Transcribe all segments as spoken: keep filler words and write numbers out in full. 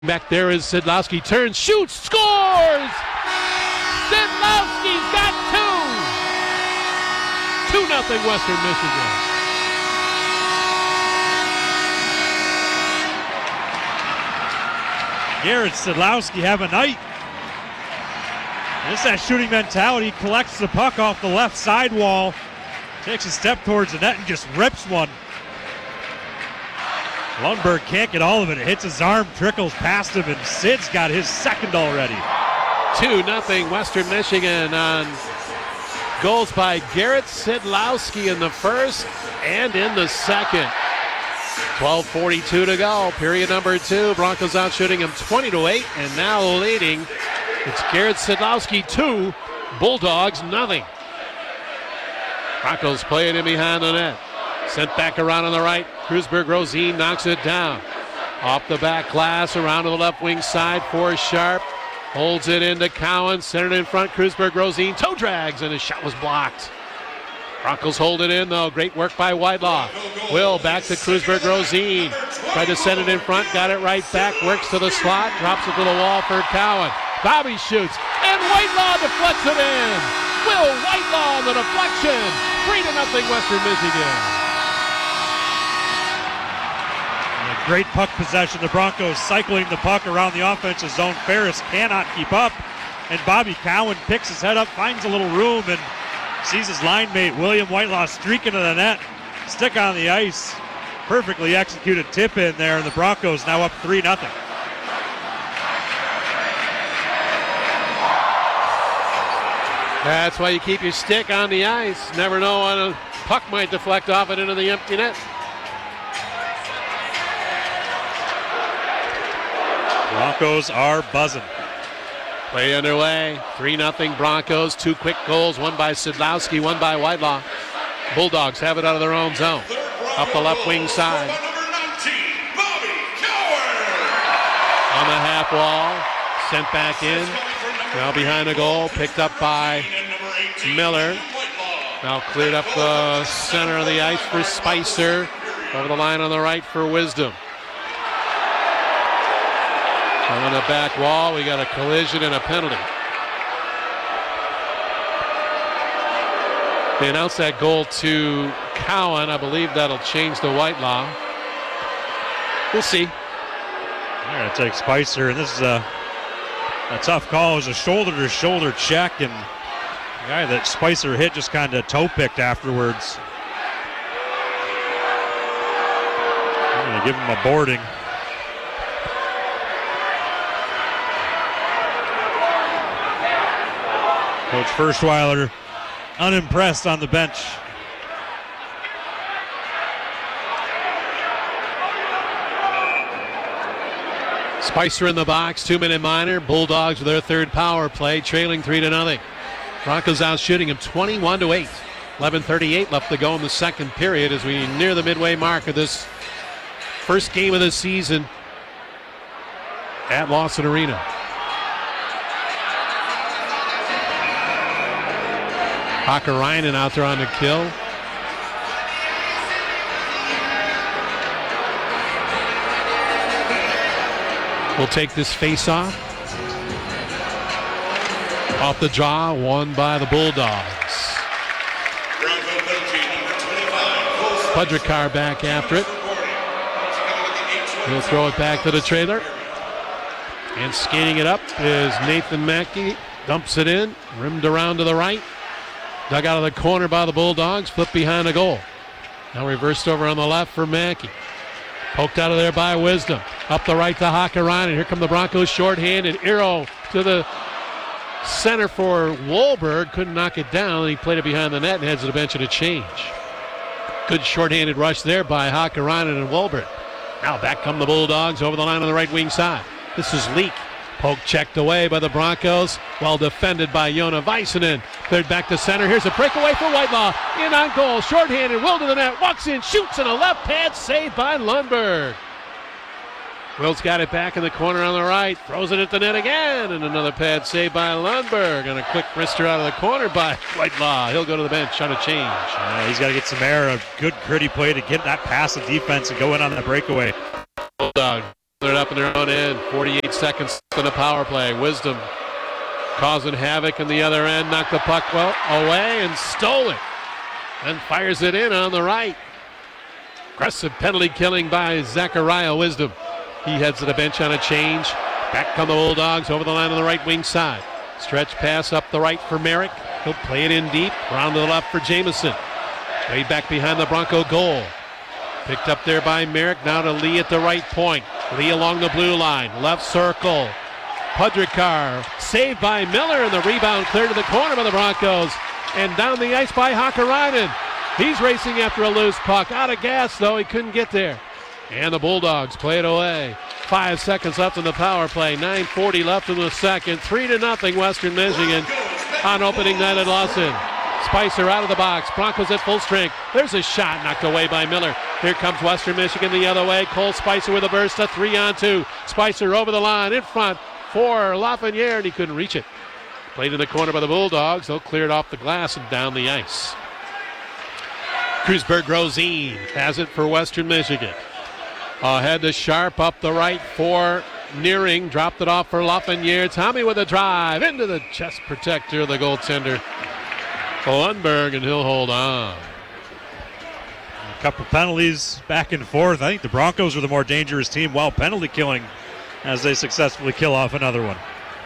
Back there is Sidlowski, turns, shoots, scores! Sidlowski's got two! two nothing Western Michigan. Garrett Sidlowski have a night. Just that shooting mentality. He collects the puck off the left side wall, takes a step towards the net and just rips one. Lundberg can't get all of it. It hits his arm, trickles past him, and Sid's got his second already. two nothing Western Michigan on goals by Garrett Sidlowski in the first and in the second. twelve forty-two to go, period number two. Broncos out shooting him twenty to eight, and now leading. It's Garrett Sidlowski two, Bulldogs nothing. Broncos playing in behind the net. Sent back around on the right. Krusberg-Rosine knocks it down. Off the back glass, around to the left wing side for Sharp. Holds it into Cowan, centered in front. Krusberg-Rosine toe drags, and his shot was blocked. Broncos hold it in, though. Great work by Whitelaw. Will back to Krusberg-Rosine. Tried to send it in front, got it right back. Works to the slot, drops it to the wall for Cowan. Bobby shoots, and Whitelaw deflects it in. Will Whitelaw on the deflection. three to nothing Western Michigan. Great puck possession. The Broncos cycling the puck around the offensive zone. Ferris cannot keep up, and Bobby Cowan picks his head up, finds a little room, and sees his line mate William Whitelaw streak into the net, stick on the ice. Perfectly executed tip in there, and the Broncos now up three nothing. That's why you keep your stick on the ice. Never know when a puck might deflect off it into the empty net. Broncos are buzzing. Play underway. three nothing Broncos. Two quick goals. One by Sidlowski, one by Whitelaw. Bulldogs have it out of their own zone. Up the left wing side. On the half wall. Sent back in. Now behind the goal. Picked up by Miller. Now cleared up the center of the ice for Spicer. Over the line on the right for Wisdom. On the back wall, we got a collision and a penalty. They announced that goal to Cowan. I believe that'll change to Whitelaw. We'll see. They're going to take Spicer, and this is a, a tough call. It was a shoulder-to-shoulder check, and the guy that Spicer hit just kind of toe-picked afterwards. I'm going to give him a boarding. Coach Firstweiler unimpressed on the bench. Spicer in the box, two-minute minor. Bulldogs with their third power play, trailing three to nothing. Broncos out shooting him twenty-one to eight. eleven thirty-eight left to go in the second period as we near the midway mark of this first game of the season at Lawson Arena. Hakarainen out there on the kill. We'll take this face-off. Off the draw, won by the Bulldogs. Pudrikar back after it. He'll throw it back to the trailer. And skating it up is Nathan Mackey. Dumps it in, rimmed around to the right. Dug out of the corner by the Bulldogs, flipped behind the goal. Now reversed over on the left for Mackey. Poked out of there by Wisdom. Up the right to Hakarainen. Here come the Broncos shorthanded. Arrow to the center for Wahlberg. Couldn't knock it down. He played it behind the net and heads to the bench at a change. Good shorthanded rush there by Hakarainen and Wahlberg. Now back come the Bulldogs over the line on the right wing side. This is Leak. Poke checked away by the Broncos. Well defended by Jona Väisänen. Cleared back to center. Here's a breakaway for Whitelaw. In on goal. Shorthanded. Will to the net. Walks in. Shoots in a left pad. Saved by Lundberg. Will's got it back in the corner on the right. Throws it at the net again. And another pad saved by Lundberg. And a quick wrister out of the corner by Whitelaw. He'll go to the bench on a change. Uh, he's got to get some air. A good gritty play to get that pass of defense and go in on that breakaway. Bulldog it up in their own end. forty-eight seconds in the power play. Wisdom causing havoc in the other end. Knocked the puck well away and stole it. Then fires it in on the right. Aggressive penalty killing by Zachariah Wisdom. He heads to the bench on a change. Back come the Bulldogs over the line on the right wing side. Stretch pass up the right for Merrick. He'll play it in deep. Round to the left for Jamison. Way back behind the Bronco goal. Picked up there by Merrick. Now to Lee at the right point. Lee along the blue line. Left circle. Pudrikar saved by Miller, and the rebound cleared to the corner by the Broncos. And down the ice by Hakkarainen. He's racing after a loose puck. Out of gas, though. He couldn't get there. And the Bulldogs play it away. Five seconds left in the power play. nine forty left in the second. Three to nothing Western Michigan on opening night at Lawson. Spicer out of the box. Broncos at full strength. There's a shot knocked away by Miller. Here comes Western Michigan the other way. Cole Spicer with a burst. A three on two. Spicer over the line in front for Lafreniere, and he couldn't reach it. Played in the corner by the Bulldogs. They'll clear it off the glass and down the ice. Kreuzberg Rosine has it for Western Michigan. Ahead to Sharp up the right for Nearing. Dropped it off for Lafreniere. Tommy with a drive into the chest protector of the goaltender Lundberg, and he'll hold on. A couple penalties back and forth. I think the Broncos are the more dangerous team while penalty killing as they successfully kill off another one.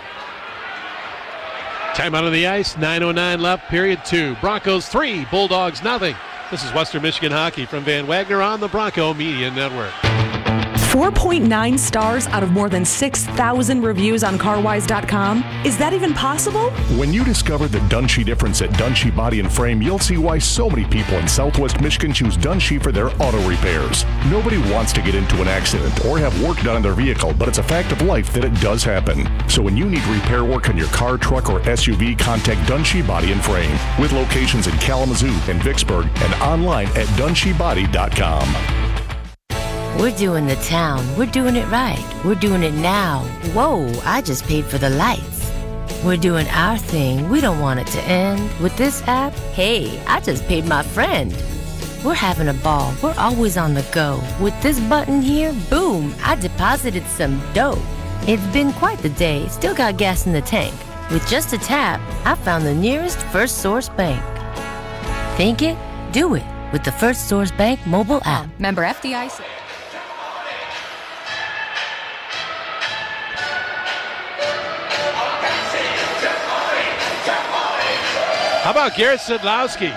Time out of the ice. nine oh nine left, period two. Broncos three, Bulldogs nothing. This is Western Michigan Hockey from Van Wagner on the Bronco Media Network. four point nine stars out of more than six thousand reviews on carwise dot com. Is that even possible? When you discover the Dunshee difference at Dunshee Body and Frame, you'll see why so many people in Southwest Michigan choose Dunshee for their auto repairs. Nobody wants to get into an accident or have work done on their vehicle, but it's a fact of life that it does happen. So when you need repair work on your car, truck, or S U V, contact Dunshee Body and Frame with locations in Kalamazoo and Vicksburg and online at dunshee body dot com. We're doing the town. We're doing it right. We're doing it now. Whoa, I just paid for the lights. We're doing our thing. We don't want it to end. With this app, hey, I just paid my friend. We're having a ball. We're always on the go. With this button here, boom, I deposited some dough. It's been quite the day. Still got gas in the tank. With just a tap, I found the nearest First Source Bank. Think it? Do it with the First Source Bank mobile app. Member F D I C. How about Garrett Sedlowski?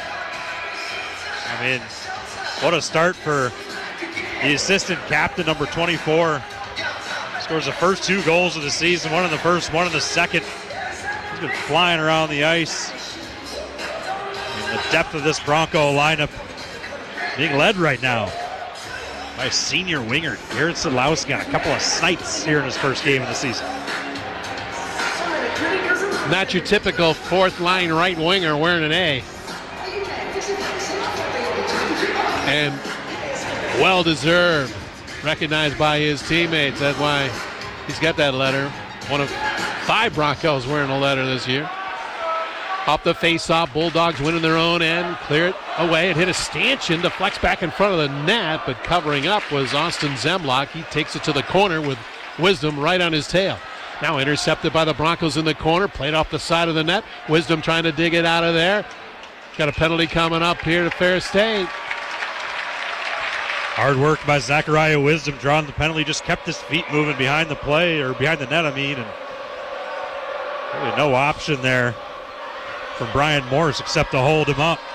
I mean, what a start for the assistant captain, number twenty-four. Scores the first two goals of the season, one in the first, one in the second. He's been flying around the ice. And the depth of this Bronco lineup being led right now by senior winger Garrett Sedlowski on a couple of snipes here in his first game of the season. Not your typical fourth line right winger wearing an A. And well deserved. Recognized by his teammates. That's why he's got that letter. One of five Broncos wearing a letter this year. Off the face-off, Bulldogs winning their own end. Clear it away. It hit a stanchion, deflects back in front of the net, but covering up was Austin Zemlock. He takes it to the corner with Wisdom right on his tail. Now intercepted by the Broncos in the corner, played off the side of the net. Wisdom trying to dig it out of there. Got a penalty coming up here to Ferris State. Hard work by Zachariah Wisdom, drawing the penalty, just kept his feet moving behind the play, or behind the net, I mean, and really no option there from Brian Morris except to hold him up.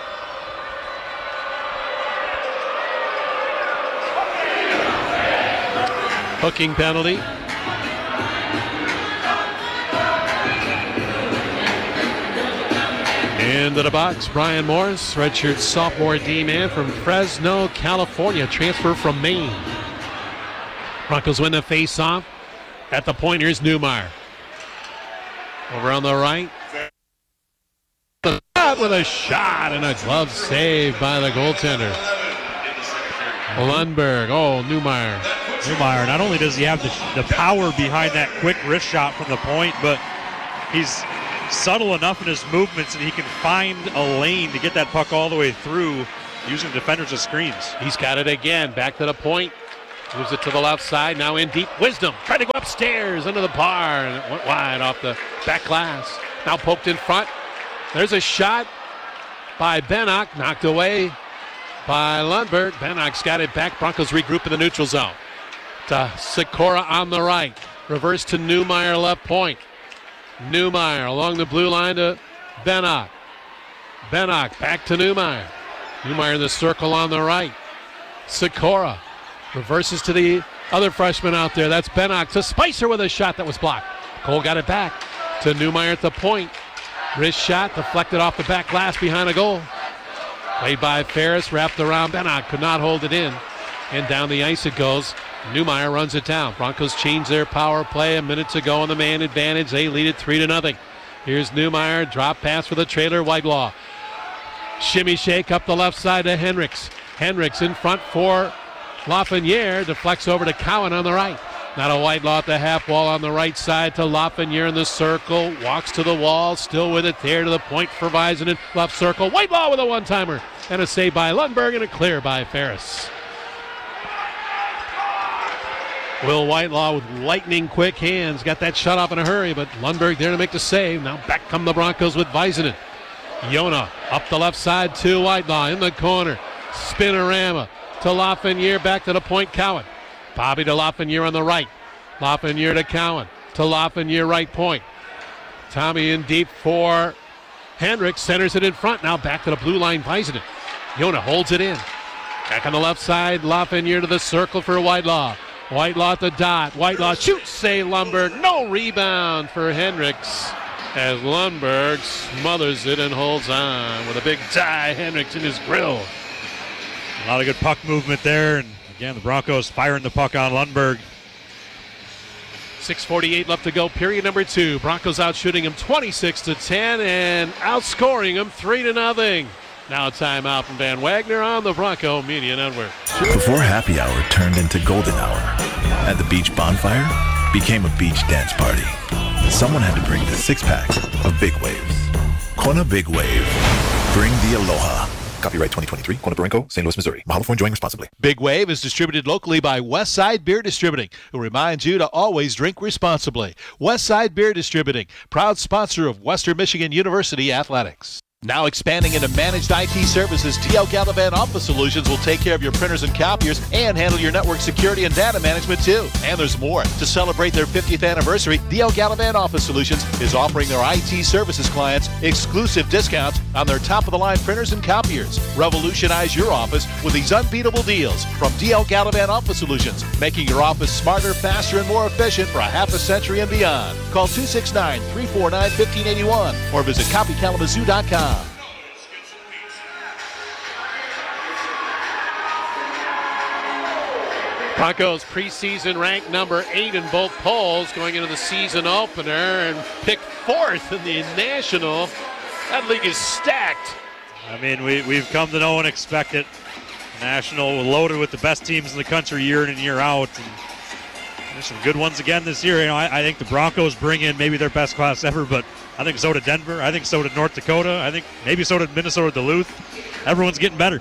Hooking penalty. Into the box, Brian Morris, redshirt sophomore D-man from Fresno, California, transfer from Maine. Broncos win the face-off. At the point, here's Newmeyer. Over on the right. With a shot and a glove save by the goaltender. Lundberg, oh, Newmeyer. Newmeyer, not only does he have the, the power behind that quick wrist shot from the point, but he's subtle enough in his movements and he can find a lane to get that puck all the way through using defenders as screens. He's got it again. Back to the point. Moves it to the left side. Now in deep. Wisdom trying to go upstairs under the bar, and it went wide off the back glass. Now poked in front. There's a shot by Bennock, knocked away by Lundberg. Bennock's got it back. Broncos regroup in the neutral zone. To Sikora on the right. Reverse to Newmeyer, left point. Newmeyer along the blue line to Bennock. Bennock back to Newmeyer. Newmeyer in the circle on the right. Sikora reverses to the other freshman out there. That's Bennock to Spicer with a shot that was blocked. Cole got it back to Newmeyer at the point. Wrist shot deflected off the back glass behind a goal. Played by Ferris, wrapped around Bennock, could not hold it in. And down the ice it goes. Newmeyer runs it down. Broncos change their power play a minute to go on the man advantage. They lead it three to nothing. Here's Newmeyer, drop pass for the trailer, Whitelaw. Shimmy shake up the left side to Hendricks. Hendricks in front for Lafreniere, deflects over to Cowan on the right. Now to Whitelaw at the half wall on the right side to Lafreniere in the circle. Walks to the wall, still with it there to the point for Väisänen. Left circle, Whitelaw with a one-timer. And a save by Lundberg and a clear by Ferris. Will Whitelaw with lightning quick hands. Got that shot off in a hurry, but Lundberg there to make the save. Now back come the Broncos with Väisänen. Yona up the left side to Whitelaw in the corner. Spinorama to Lafreniere, back to the point, Cowan. Bobby to Lafreniere on the right. Lafreniere to Cowan. To Lafreniere, right point. Tommy in deep for Hendricks. Centers it in front. Now back to the blue line, Väisänen. Yona holds it in. Back on the left side, Lafreniere to the circle for Whitelaw. Whitelaw at the dot. Whitelaw shoots, say Lundberg. No rebound for Hendricks as Lundberg smothers it and holds on with a big tie. Hendricks in his grill. A lot of good puck movement there, and again, the Broncos firing the puck on Lundberg. six forty-eight left to go, period number two. Broncos out shooting him twenty-six to ten and outscoring him three to nothing. Now timeout from Van Wagner on the Bronco Media Network. Before happy hour turned into golden hour, and the beach bonfire became a beach dance party, someone had to bring the six-pack of Big Waves. Kona Big Wave. Bring the aloha. Copyright twenty twenty-three, Kona Barranco, Saint Louis, Missouri. Mahalo for enjoying responsibly. Big Wave is distributed locally by Westside Beer Distributing, who reminds you to always drink responsibly. Westside Beer Distributing, proud sponsor of Western Michigan University Athletics. Now expanding into managed I T services, D L Gallivan Office Solutions will take care of your printers and copiers and handle your network security and data management too. And there's more. To celebrate their fiftieth anniversary, D L Gallivan Office Solutions is offering their I T services clients exclusive discounts on their top-of-the-line printers and copiers. Revolutionize your office with these unbeatable deals from D L Gallivan Office Solutions, making your office smarter, faster, and more efficient for a half a century and beyond. Call two six nine, three four nine, one five eight one or visit copy kalamazoo dot com. Broncos preseason ranked number eight in both polls going into the season opener and picked fourth in the national. That league is stacked. I mean, we, we've come to know and expect it. National loaded with the best teams in the country year in and year out. And there's some good ones again this year. You know, I, I think the Broncos bring in maybe their best class ever, but I think so did Denver. I think so did North Dakota. I think maybe so did Minnesota Duluth. Everyone's getting better.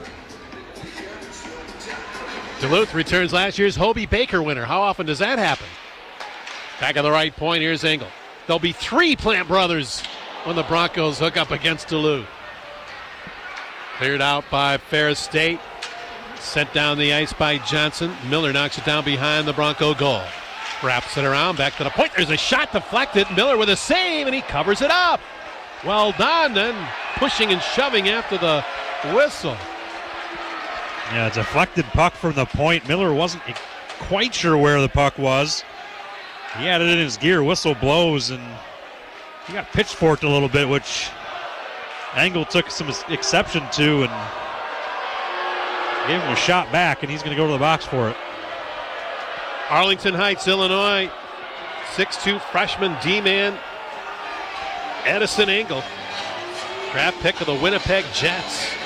Duluth returns last year's Hobie Baker winner. How often does that happen? Back on the right point, here's Engel. There'll be three Plant brothers when the Broncos hook up against Duluth. Cleared out by Ferris State. Sent down the ice by Johnson. Miller knocks it down behind the Bronco goal. Wraps it around, back to the point. There's a shot deflected. Miller with a save, and he covers it up. Well done, then pushing and shoving after the whistle. Yeah, a deflected puck from the point. Miller wasn't quite sure where the puck was. He had it in his gear. Whistle blows, and he got pitchforked a little bit, which Engel took some exception to and gave him a shot back, and he's going to go to the box for it. Arlington Heights, Illinois. six two freshman D-man Edison Engel. Draft pick of the Winnipeg Jets.